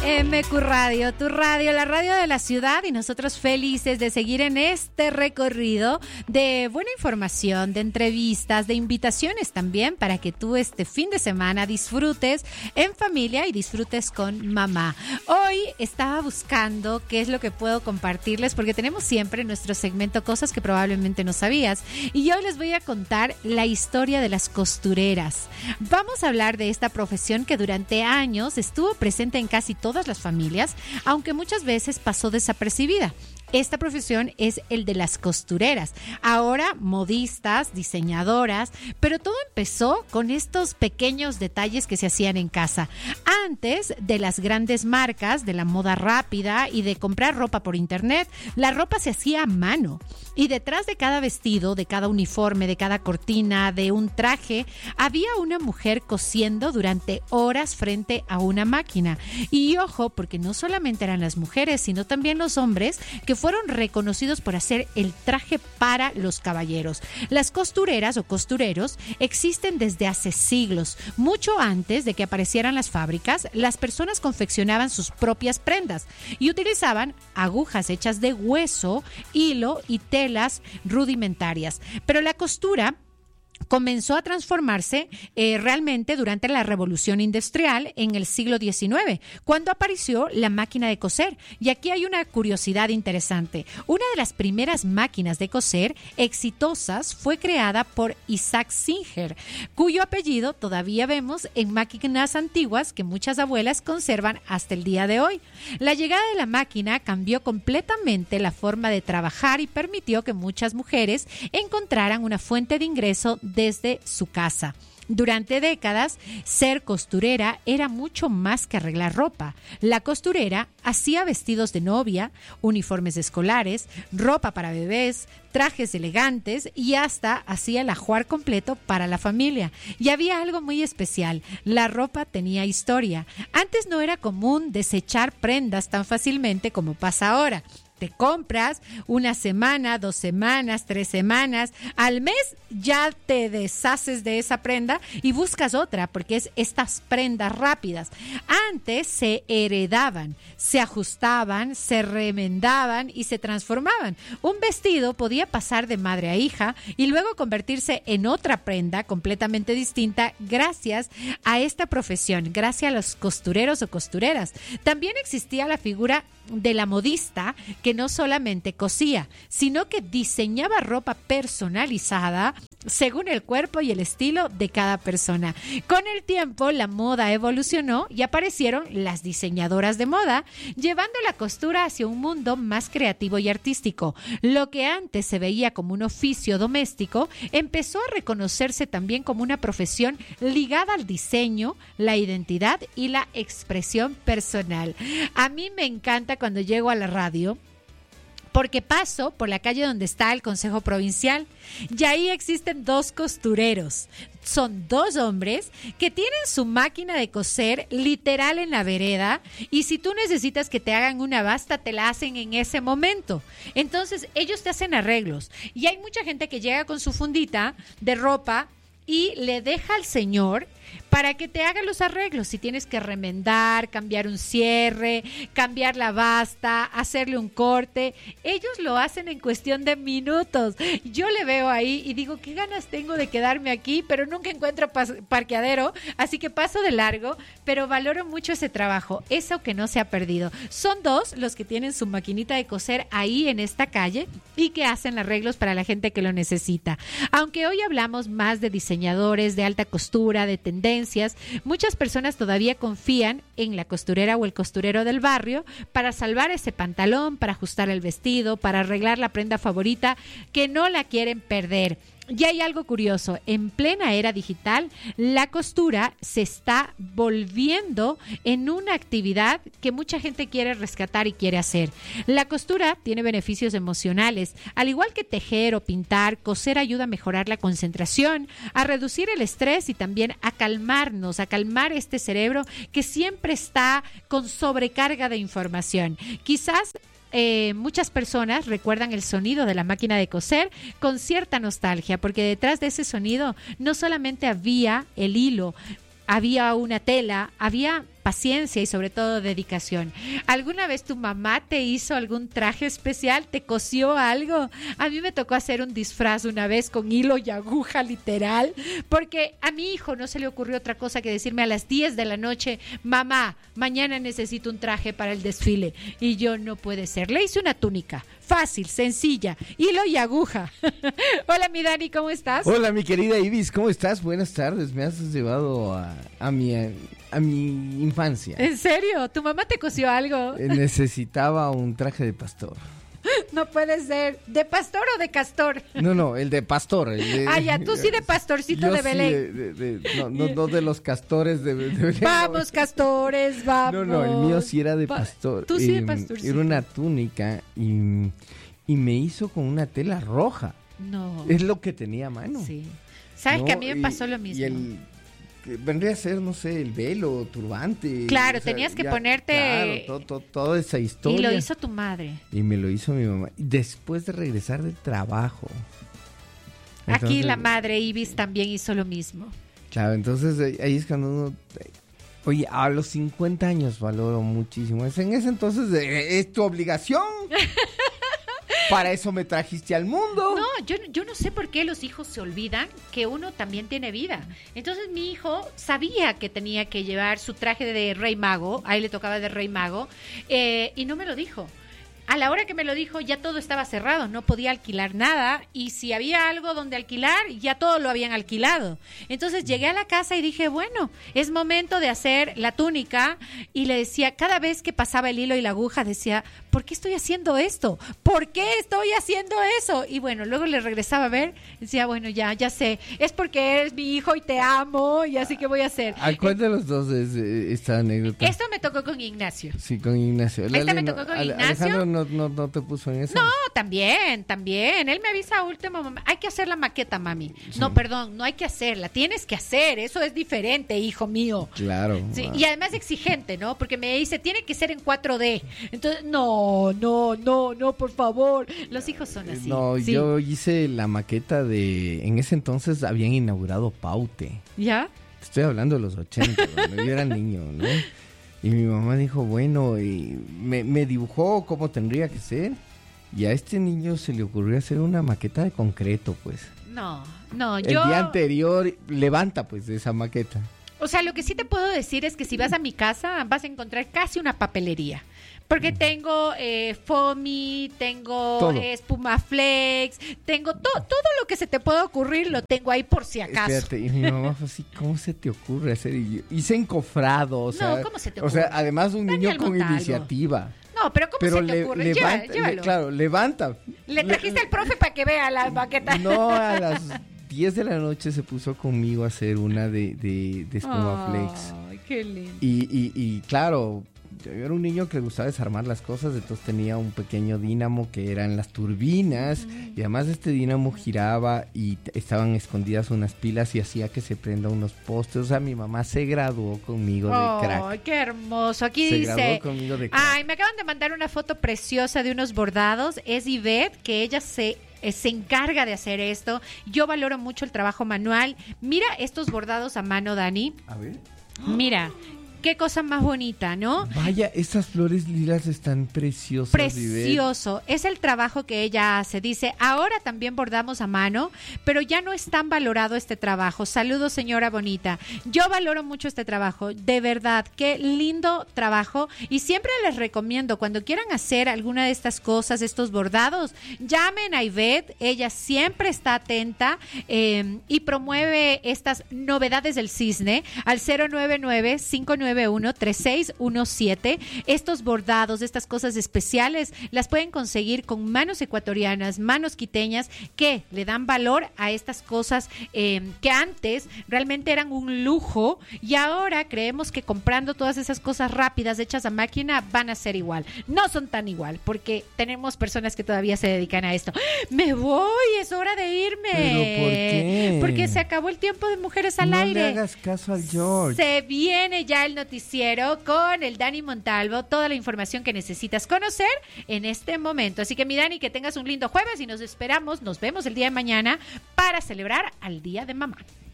MQ Radio, tu radio, la radio de la ciudad, y nosotros felices de seguir en este recorrido de buena información, de entrevistas, de invitaciones también para que tú este fin de semana disfrutes en familia y disfrutes con mamá. Hoy estaba buscando qué es lo que puedo compartirles porque tenemos siempre en nuestro segmento cosas que probablemente no sabías, y hoy les voy a contar la historia de las costureras. Vamos a hablar de esta profesión que durante años estuvo presente en casi todas las familias, aunque muchas veces pasó desapercibida. Esta profesión es el de las costureras. Ahora modistas, diseñadoras, pero todo empezó con estos pequeños detalles que se hacían en casa. Antes de las grandes marcas, de la moda rápida y de comprar ropa por internet, la ropa se hacía a mano. Y detrás de cada vestido, de cada uniforme, de cada cortina, de un traje, había una mujer cosiendo durante horas frente a una máquina. Y ojo, porque no solamente eran las mujeres, sino también los hombres que fueron reconocidos por hacer el traje para los caballeros. Las costureras o costureros existen desde hace siglos. Mucho antes de que aparecieran las fábricas, las personas confeccionaban sus propias prendas y utilizaban agujas hechas de hueso, hilo y telas rudimentarias. Pero la costura comenzó a transformarse realmente durante la Revolución Industrial en el siglo XIX, cuando apareció la máquina de coser. Y aquí hay una curiosidad interesante. Una de las primeras máquinas de coser exitosas fue creada por Isaac Singer, cuyo apellido todavía vemos en máquinas antiguas que muchas abuelas conservan hasta el día de hoy. La llegada de la máquina cambió completamente la forma de trabajar y permitió que muchas mujeres encontraran una fuente de ingreso desde su casa. Durante décadas, ser costurera era mucho más que arreglar ropa. La costurera hacía vestidos de novia, uniformes escolares, ropa para bebés, trajes elegantes y hasta hacía el ajuar completo para la familia. Y había algo muy especial: la ropa tenía historia. Antes no era común desechar prendas tan fácilmente como pasa ahora. Te compras una semana, 2 semanas, 3 semanas, al mes ya te deshaces de esa prenda y buscas otra, porque es estas prendas rápidas. Antes se heredaban, se ajustaban, se remendaban y se transformaban. Un vestido podía pasar de madre a hija y luego convertirse en otra prenda completamente distinta gracias a esta profesión, gracias a los costureros o costureras. También existía la figura de la modista, que no solamente cosía, sino que diseñaba ropa personalizada según el cuerpo y el estilo de cada persona. Con el tiempo, la moda evolucionó y aparecieron las diseñadoras de moda, llevando la costura hacia un mundo más creativo y artístico. Lo que antes se veía como un oficio doméstico, empezó a reconocerse también como una profesión ligada al diseño, la identidad y la expresión personal. A mí me encanta cuando llego a la radio, porque paso por la calle donde está el Consejo Provincial y ahí existen 2 costureros. Son 2 hombres que tienen su máquina de coser literal en la vereda, y si tú necesitas que te hagan una basta, te la hacen en ese momento. Entonces ellos te hacen arreglos, y hay mucha gente que llega con su fundita de ropa y le deja al señor para que te haga los arreglos. Si tienes que remendar, cambiar un cierre, cambiar la basta, hacerle un corte, ellos lo hacen en cuestión de minutos. Yo le veo ahí y digo, qué ganas tengo de quedarme aquí, pero nunca encuentro parqueadero, así que paso de largo, pero valoro mucho ese trabajo, eso que no se ha perdido. Son 2 los que tienen su maquinita de coser ahí en esta calle y que hacen arreglos para la gente que lo necesita. Aunque hoy hablamos más de diseñadores, de alta costura, de tendencias, muchas personas todavía confían en la costurera o el costurero del barrio para salvar ese pantalón, para ajustar el vestido, para arreglar la prenda favorita, que no la quieren perder. Y hay algo curioso: en plena era digital, la costura se está volviendo en una actividad que mucha gente quiere rescatar y quiere hacer. La costura tiene beneficios emocionales. Al igual que tejer o pintar, coser ayuda a mejorar la concentración, a reducir el estrés y también a calmarnos, a calmar este cerebro que siempre está con sobrecarga de información. Quizás muchas personas recuerdan el sonido de la máquina de coser con cierta nostalgia, porque detrás de ese sonido no solamente había el hilo, había una tela, había paciencia y sobre todo dedicación. ¿Alguna vez tu mamá te hizo algún traje especial? ¿Te cosió algo? A mí me tocó hacer un disfraz una vez con hilo y aguja literal, porque a mi hijo no se le ocurrió otra cosa que decirme a las 10 de la noche, mamá, mañana necesito un traje para el desfile. Y yo, no puede ser. Le hice una túnica. Fácil, sencilla, hilo y aguja. Hola, mi Dani, ¿cómo estás? Hola, mi querida Ibis, ¿cómo estás? Buenas tardes, me has llevado a mi infancia. ¿En serio? ¿Tu mamá te cosió algo? Necesitaba un traje de pastor. No puede ser. ¿De pastor o de castor? No, el de pastor. Ya, tú sí de pastorcito yo de Belén. Sí, no de los castores de Belén. Vamos, castores, vamos. No, el mío sí era de pastor. Tú sí de pastorcito. Era una túnica y me hizo con una tela roja. No. Es lo que tenía a mano. Sí. ¿Sabes que a mí me pasó lo mismo? Vendría a ser, no sé, el velo, turbante. Claro, o sea, tenías que ponerte... Claro, toda esa historia. Y lo hizo tu madre. Y me lo hizo mi mamá. Después de regresar del trabajo. Entonces, aquí la madre Ibis también hizo lo mismo. Claro, entonces ahí es cuando uno... Oye, a los 50 años valoro muchísimo. En ese entonces es tu obligación. Para eso me trajiste al mundo. No, yo no sé por qué los hijos se olvidan que uno también tiene vida. Entonces mi hijo sabía que tenía que llevar su traje de Rey Mago, a él le tocaba de Rey Mago, y no me lo dijo. A la hora que me lo dijo ya todo estaba cerrado, no podía alquilar nada y si había algo donde alquilar ya todo lo habían alquilado. Entonces llegué a la casa y dije, bueno, es momento de hacer la túnica y le decía, cada vez que pasaba el hilo y la aguja decía, ¿por qué estoy haciendo esto? ¿Por qué estoy haciendo eso? Y bueno, luego le regresaba a ver, decía, bueno, ya sé, es porque eres mi hijo y te amo y así que voy a hacer. ¿A cuál de los dos es esta anécdota? Esto me tocó con Ignacio. Sí, con Ignacio. Esta me tocó con Ignacio. Alejandro no te puso en eso. No, también. Él me avisa a último momento. Hay que hacer la maqueta, mami. Sí. No, perdón, no hay que hacerla. Tienes que hacer. Eso es diferente, hijo mío. Claro. Sí, y además exigente, ¿no? Porque me dice, tiene que ser en 4D. Entonces, no, por favor. Los hijos son así. No, sí. Yo hice la maqueta de... En ese entonces habían inaugurado Paute. ¿Ya? Estoy hablando de los 80, cuando yo era niño, ¿no? Y mi mamá dijo, bueno, y me dibujó cómo tendría que ser. Y a este niño se le ocurrió hacer una maqueta de concreto, pues. No, El día anterior levanta, pues, esa maqueta. O sea, lo que sí te puedo decir es que si vas a mi casa vas a encontrar casi una papelería. Porque tengo foamy, tengo espumaflex, tengo todo lo que se te pueda ocurrir, lo tengo ahí por si acaso. Espérate, y mi mamá fue así, ¿cómo se te ocurre hacer? Y hice encofrado, o sea. No, ¿cómo se te ocurre? O sea, además un niño con iniciativa. No, pero ¿cómo se te ocurre? Llévalo. Claro, levanta. Le trajiste al profe para que vea la maqueta. No, a las 10 de la noche se puso conmigo a hacer una de espumaflex. Ay, qué lindo. Y claro, yo era un niño que le gustaba desarmar las cosas, entonces tenía un pequeño dínamo que eran las turbinas, y además este dínamo giraba y estaban escondidas unas pilas y hacía que se prenda unos postes. O sea, mi mamá se graduó conmigo de crack. ¡Ay, qué hermoso! Aquí se dice... graduó conmigo de crack. Ay, me acaban de mandar una foto preciosa de unos bordados. Es Ivette, que ella se encarga de hacer esto. Yo valoro mucho el trabajo manual. Mira estos bordados a mano, Dani. A ver. Mira, qué cosa más bonita, ¿no? Vaya, estas flores lilas están preciosas. Precioso. Es el trabajo que ella hace. Dice, ahora también bordamos a mano, pero ya no es tan valorado este trabajo. Saludos, señora bonita. Yo valoro mucho este trabajo. De verdad, qué lindo trabajo. Y siempre les recomiendo, cuando quieran hacer alguna de estas cosas, estos bordados, llamen a Ivette. Ella siempre está atenta y promueve estas novedades del cisne al 099-591-3617. Estos bordados, estas cosas especiales, las pueden conseguir con manos ecuatorianas, manos quiteñas, que le dan valor a estas cosas que antes realmente eran un lujo y ahora creemos que comprando todas esas cosas rápidas hechas a máquina van a ser igual. No son tan igual porque tenemos personas que todavía se dedican a esto. Me voy, es hora de irme. ¿Pero por qué? Porque se acabó el tiempo de Mujeres al Aire. No le hagas caso al George. Se viene ya el noticiero con el Dani Montalvo, toda la información que necesitas conocer en este momento. Así que mi Dani, que tengas un lindo jueves y nos vemos el día de mañana para celebrar al Día de Mamá.